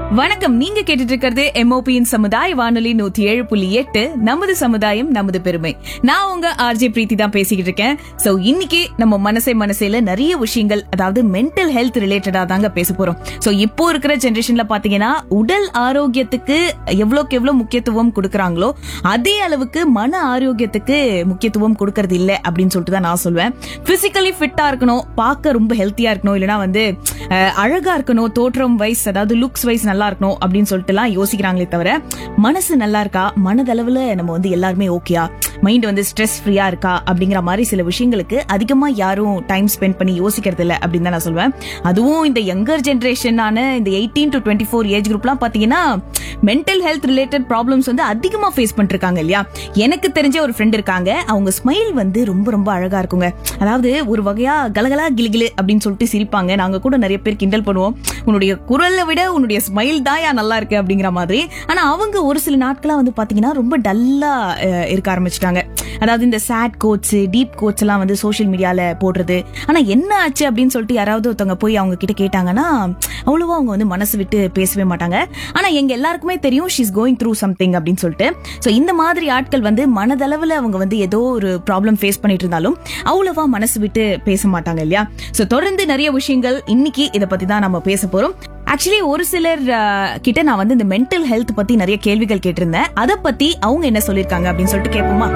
வணக்கம். நீங்க கேட்டுட்டு இருக்கிறது எம்ஓபியின் சமுதாய வானொலி 107.8 நமது சமுதாயம் நமது பெருமை. நான் உங்க ஆர்ஜே பிரீத்தி தான் பேசிக்கிட்டு இருக்கேன். சோ இன்னைக்கு நம்ம மனசையில நிறைய விஷயங்கள், அதாவது மென்டல் ஹெல்த் ரிலேட்டடா தாங்க பேச போறோம். சோ இப்போ இருக்கிற ஜெனரேஷன்ல பாத்தீங்கன்னா உடல் ஆரோக்கியத்துக்கு எவ்வளவுக்கு எவ்வளவு முக்கியத்துவம் கொடுக்கறாங்களோ அதே அளவுக்கு மன ஆரோக்கியத்துக்கு முக்கியத்துவம் கொடுக்கறது இல்ல அப்படின்னு சொல்லிட்டு தான் நான் சொல்வேன். பிசிக்கலி ஃபிட்டா இருக்கணும், பார்க்க ரொம்ப ஹெல்த்தியா இருக்கணும், இல்லனா வந்து அழகா இருக்கணும், தோற்றம் வைஸ் அதாவது லுக்ஸ் வைஸ் நல்லா இருக்கணும் அப்படின்னு சொல்லிட்டு எல்லாம் யோசிக்கிறாங்களே தவிர மனசு நல்லா இருக்கா, மனதளவுல நம்ம வந்து எல்லாருமே ஓகேயா, மைண்ட் வந்து ஸ்ட்ரெஸ் ஃப்ரீயா இருக்கா அப்படிங்கிற மாதிரி சில விஷயங்களுக்கு அதிகமா யாரும் டைம் ஸ்பெண்ட் பண்ணி யோசிக்கிறது இல்ல அப்படின்னு தான் நான் சொல்வேன். அதுவும் இந்த யங்கர் ஜெனரேஷனான இந்த 18 to 24 ஏஜ் குரூப்லாம் பாத்தீங்கன்னா மென்டல் ஹெல்த் ரிலேட்டட் ப்ராப்ளம்ஸ் வந்து அதிகமா ஃபேஸ் பண்ணிருக்காங்க இல்லையா. எனக்கு தெரிஞ்ச ஒரு ஃப்ரெண்ட் இருக்காங்க, அவங்க ஸ்மைல் வந்து ரொம்ப ரொம்ப அழகா இருக்குங்க. அதாவது ஒரு வகையா கலகலா கிளிகிளு அப்படின்னு சொல்லிட்டு சிரிப்பாங்க. நாங்க கூட நிறைய பேர் கிண்டல் பண்ணுவோம், உன்னுடைய குரலை விட உன்னுடைய ஸ்மைல் தாயா நல்லா இருக்கு அப்படிங்கிற மாதிரி. ஆனா அவங்க ஒரு சில நாட்களா வந்து பாத்தீங்கன்னா ரொம்ப டல்லா இருக்க ஆரம்பிச்சிட்டாங்க. அதாவது இந்த சேட் கோட்ஸ், டீப் கோட்ஸ் எல்லாம் வந்து சோசியல் மீடியால போடுறது. ஆனா என்ன ஆச்சு அப்படின்னு சொல்லிட்டு யாராவது ஒருத்தவங்க போய் அவங்க கிட்ட கேட்டாங்கன்னா அவ்வளவா அவங்க வந்து மனசு விட்டு பேசவே மாட்டாங்க. ஆனா எங்க எல்லாருக்குமே தெரியும் she is going through something அப்படின்னு சொல்லிட்டு. சோ இந்த மாதிரி ஆட்கள் வந்து மனதளவுல அவங்க வந்து ஏதோ ஒரு ப்ராப்ளம் ஃபேஸ் பண்ணிட்டு இருந்தாலும் அவ்வளவா மனசு விட்டு பேச மாட்டாங்க இல்லையா. சோ தொடர்ந்து நிறைய விஷயங்கள் இன்னைக்கு இத பத்தி தான் நம்ம பேச போறோம். ஆக்சுவலி ஒரு சிலர் கிட்ட நான் வந்து இந்த மென்டல் ஹெல்த் பத்தி நிறைய கேள்விகள் கேட்டிருந்தேன். அத பத்தி அவங்க என்ன சொல்லிருக்காங்க அப்படின்னு சொல்லிட்டு கேட்போமா?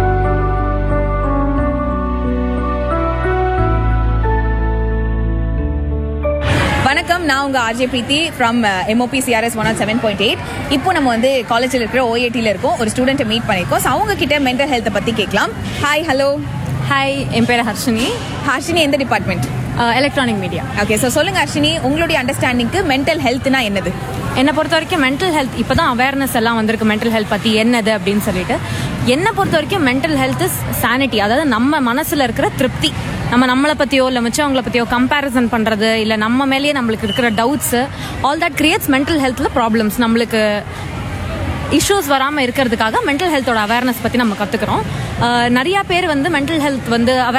வணக்கம், நான் உங்க RJ Preethi from MOP CRS 107.8. இப்போ நம்ம வந்து காலேஜில் இருக்கிற ஓஏடில இருக்கோம். ஒரு ஸ்டூடெண்ட் மீட் பண்ணிருக்கோம். அவங்க கிட்ட மென்டல் ஹெல்த் பத்தி கேட்கலாம். ஹாய். ஹலோ. ஹாய், என் பேர் ஹர்ஷினி. ஹர்ஷினி எந்த department? Electronic media. Okay, so சொல்லுங்க ஹர்ஷினி, உங்களுடைய அண்டர்ஸ்டாண்டிங்க்கு மென்டல் ஹெல்த்னா என்னது? என்னை பொறுத்த வரைக்கும் மென்டல் ஹெல்த் இப்போதான் அவேர்னஸ் எல்லாம் வந்திருக்கு. மென்டல் ஹெல்த் பற்றி என்னது அப்படின்னு சொல்லிட்டு என்னை பொறுத்த வரைக்கும் மென்டல் ஹெல்த் இஸ் சானிட்டி. அதாவது நம்ம மனசில் இருக்கிற திருப்தி. நம்மளை பற்றியோ இல்லை மிச்சவங்களை பற்றியோ கம்பேரிசன் பண்ணுறது, இல்லை நம்ம மேலேயே நம்மளுக்கு இருக்கிற doubts, all that creates mental ஹெல்த்தில் problems. நம்மளுக்கு இஷ்யூஸ் வராமல் இருக்கிறதுக்காக மென்டல் ஹெல்த்தோட அவேர்னஸ் பற்றி நம்ம கற்றுக்குறோம். நிறையா பேர் வந்து மென்டல் ஹெல்த் வந்து